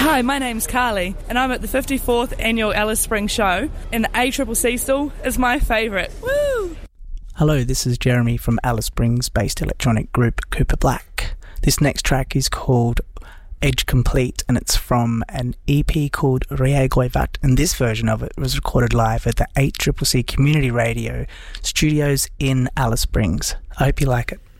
Hi, my name's Carly, and I'm at the 54th Annual Alice Springs Show, and the ACCC stall is my favourite. Woo! Hello, this is Jeremy from Alice Springs-based electronic group Cooper Black. This next track is called Edge Complete, and it's from an EP called Reagoivat, and this version of it was recorded live at the 8CCC Community Radio Studios in Alice Springs. I hope you like it.